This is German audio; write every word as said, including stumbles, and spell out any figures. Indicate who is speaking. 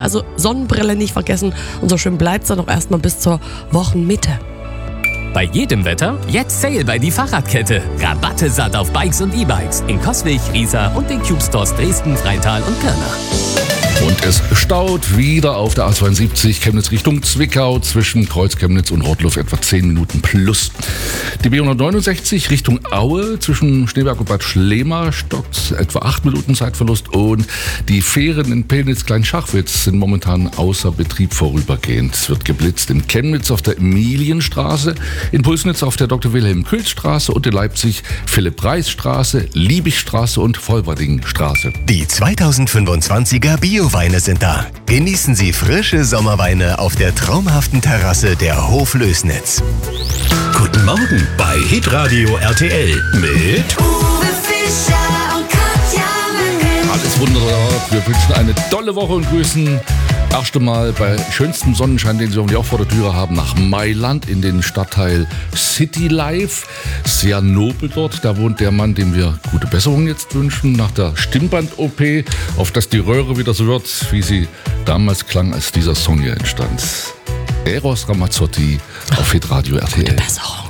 Speaker 1: Also Sonnenbrille nicht vergessen und so schön bleibt es dann auch erstmal bis zur Wochenmitte.
Speaker 2: Bei jedem Wetter jetzt Sale bei die Fahrradkette. Rabatte satt auf Bikes und E-Bikes in Coswig, Riesa und den Cube Stores Dresden, Freital und Pirna.
Speaker 3: Und es staut wieder auf der A zweiundsiebzig Chemnitz Richtung Zwickau zwischen Kreuz Chemnitz und Rottluff etwa zehn Minuten plus. Die B hundertneunundsechzig Richtung Aue zwischen Schneeberg und Bad Schlema stockt etwa acht Minuten Zeitverlust und die Fähren in Pillnitz-Kleinschachwitz sind momentan außer Betrieb vorübergehend. Es wird geblitzt in Chemnitz auf der Emilienstraße, in Pulsnitz auf der Doktor Wilhelm Külz-Straße und in Leipzig Philipp-Reis-Straße, Liebigstraße und Volberding-Straße.
Speaker 4: Die zweitausendfünfundzwanziger Bio-Weine sind da. Genießen Sie frische Sommerweine auf der traumhaften Terrasse der Hof Lößnitz.
Speaker 5: Guten Morgen bei Hitradio R T L mit
Speaker 6: Uwe Fischer und Katja Möckel.
Speaker 3: Alles wunderbar. Wir wünschen eine tolle Woche und grüßen erst einmal bei schönstem Sonnenschein, den Sie hoffentlich auch vor der Türe haben, nach Mailand in den Stadtteil City Life. Sehr nobel dort. Da wohnt der Mann, dem wir gute Besserung jetzt wünschen, nach der Stimmband-O P, auf dass die Röhre wieder so wird, wie sie damals klang, als dieser Song hier entstand. Eros Ramazzotti auf Hitradio R T L.
Speaker 1: Besserung.